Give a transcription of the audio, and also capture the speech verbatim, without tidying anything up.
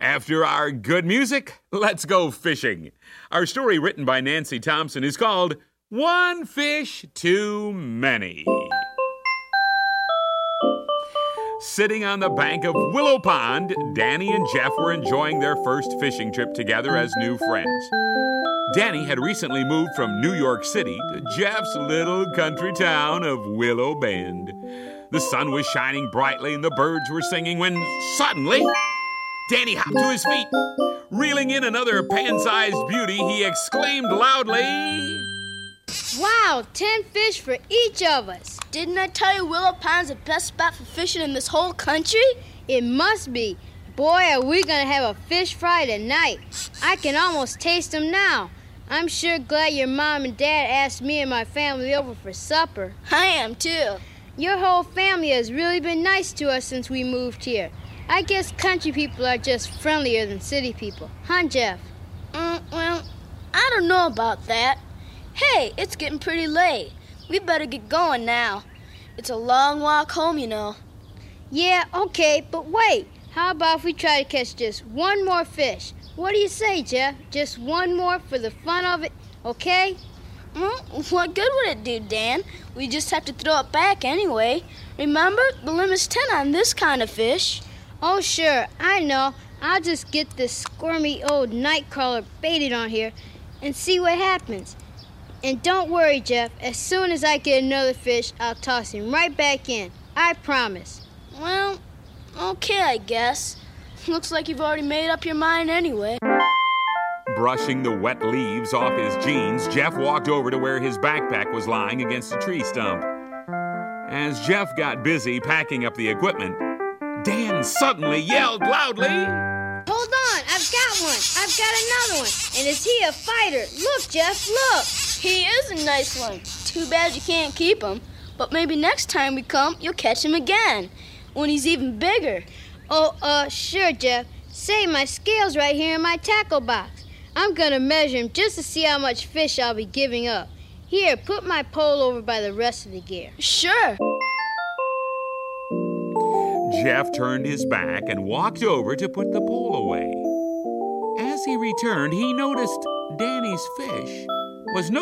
After our good music, let's go fishing. Our story, written by Nancy Thompson, is called One Fish Too Many. Sitting on the bank of Willow Pond, Danny and Jeff were enjoying their first fishing trip together as new friends. Danny had recently moved from New York City to Jeff's little country town of Willow Bend. The sun was shining brightly and the birds were singing when suddenly Danny hopped to his feet. Reeling in another pan-sized beauty, he exclaimed loudly, "Wow, ten fish for each of us. Didn't I tell you Willow Pond's the best spot for fishing in this whole country?" It must be. Boy, are we going to have a fish fry tonight. I can almost taste them now. I'm sure glad your mom and dad asked me and my family over for supper. I am, too. Your whole family has really been nice to us since we moved here. I guess country people are just friendlier than city people. Huh, Jeff? Mm, well, I don't know about that. Hey, it's getting pretty late. We better get going now. It's a long walk home, you know. Yeah, okay, but wait. How about if we try to catch just one more fish? What do you say, Jeff? Just one more for the fun of it, okay? Mm, what good would it do, Dan? We just have to throw it back anyway. Remember, the limit's ten on this kind of fish. Oh, sure, I know. I'll just get this squirmy old nightcrawler baited on here and see what happens. And don't worry, Jeff. As soon as I get another fish, I'll toss him right back in. I promise. Well, okay, I guess. Looks like you've already made up your mind anyway. Brushing the wet leaves off his jeans, Jeff walked over to where his backpack was lying against a tree stump. As Jeff got busy packing up the equipment, Dan suddenly yelled loudly, "Hold on, I've got one. I've got another one. And is he a fighter? Look, Jeff, look." He is a nice one. Too bad you can't keep him. But maybe next time we come, you'll catch him again, when he's even bigger. Oh, uh, sure, Jeff. Say, my scale's right here in my tackle box. I'm gonna measure him just to see how much fish I'll be giving up. Here, put my pole over by the rest of the gear. Sure. Jeff turned his back and walked over to put the pole away. As he returned, he noticed Danny's fish was no